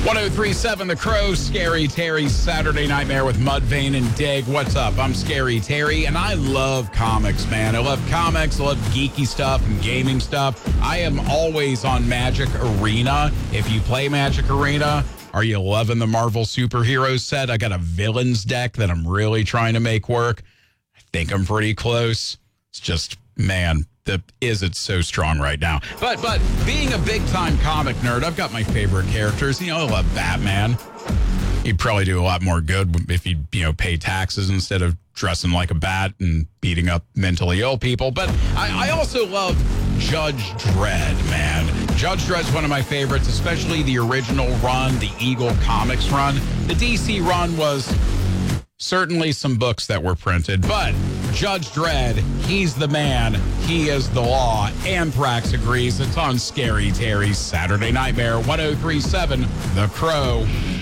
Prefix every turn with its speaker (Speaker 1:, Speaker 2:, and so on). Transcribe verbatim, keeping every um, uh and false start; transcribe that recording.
Speaker 1: ten thirty-seven The Crow, Scary Terry's Saturday Nightmare with Mudvayne and Dig. What's up? I'm Scary Terry, and I love comics, man. I love comics. I love geeky stuff and gaming stuff. I am always on Magic Arena. If you play Magic Arena, are you loving the Marvel superheroes set? I got a villains deck that I'm really trying to make work. I think I'm pretty close. It's just, man, the is it so strong right now. But but being a big-time comic nerd, I've got my favorite characters. You know, I love Batman. He'd probably do a lot more good if he'd, you know, pay taxes instead of dressing like a bat and beating up mentally ill people. But I, I also love Judge Dredd, man. Judge Dredd's one of my favorites, especially the original run, the Eagle Comics run. The D C run was certainly some books that were printed, but Judge Dredd, he's the man. He is the law. Anthrax agrees. It's on Scary Terry's Saturday Nightmare. ten thirty-seven The Crow.